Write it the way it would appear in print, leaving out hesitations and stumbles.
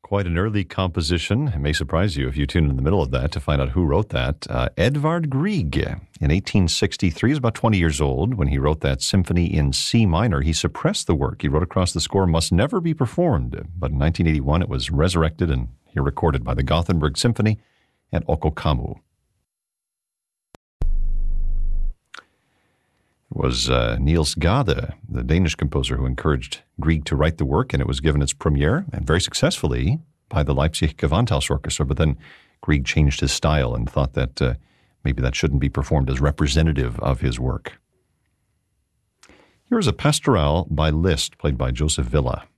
Quite an early composition. It may surprise you if you tune in the middle of that to find out who wrote that. Edvard Grieg in 1863. He was about 20 years old when he wrote that symphony in C minor. He suppressed the work. He wrote across the score, "Must never be performed." But in 1981, it was resurrected and here recorded by the Gothenburg Symphony at Okokamu. It was Niels Gade, the Danish composer, who encouraged Grieg to write the work, and it was given its premiere, and very successfully, by the Leipzig Gewandhaus Orchestra. But then Grieg changed his style and thought that maybe that shouldn't be performed as representative of his work. Here is a pastoral by Liszt, played by Joseph Villa.